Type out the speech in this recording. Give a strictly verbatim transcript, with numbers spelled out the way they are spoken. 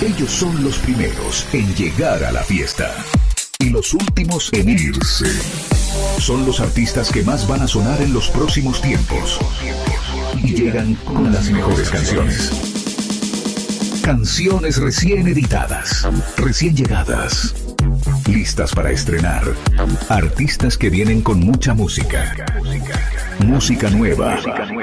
Ellos son los primeros en llegar a la fiesta y los últimos en irse. Son los artistas que más van a sonar en los próximos tiempos y llegan con las mejores canciones. Canciones recién editadas, recién llegadas, listas para estrenar. Artistas que vienen con mucha música. Música nueva,